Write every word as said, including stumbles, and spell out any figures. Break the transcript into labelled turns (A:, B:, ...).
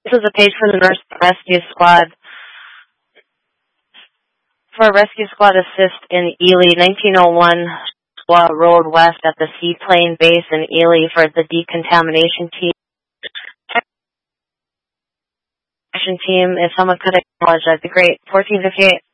A: This is a page for the Nurse Rescue Squad. For Rescue Squad assist in Ely, nineteen oh one Road West at the Seaplane Base in Ely for the decontamination team. Team, if someone could acknowledge, that'd be great. fourteen fifty-eight.